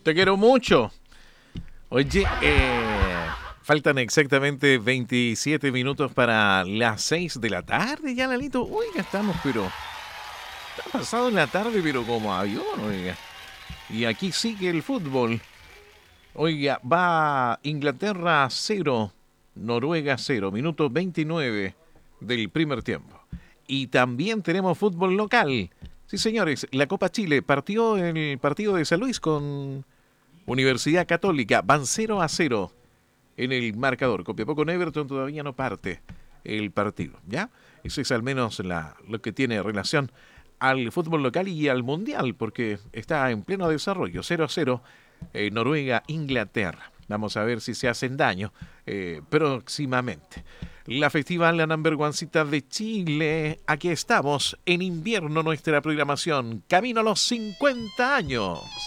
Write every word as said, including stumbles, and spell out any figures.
Te quiero mucho. Oye, eh, faltan exactamente veintisiete minutos para las seis de la tarde ya, Lalito. Oiga, estamos, pero... Está pasado en la tarde, pero como avión, oiga. Y aquí sigue el fútbol. Oiga, va Inglaterra cero, Noruega cero, minuto veintinueve del primer tiempo. Y también tenemos fútbol local. Sí, señores, la Copa Chile partió el partido de San Luis con Universidad Católica. Van cero a cero en el marcador. Copiapó con Everton todavía no parte el partido, ¿ya? Eso es al menos la, lo que tiene relación al fútbol local y al mundial, porque está en pleno desarrollo. cero a cero, eh, Noruega, Inglaterra. Vamos a ver si se hacen daño eh, próximamente. La festival, la number one cita de Chile. Aquí estamos en invierno, nuestra programación. Camino a los cincuenta años.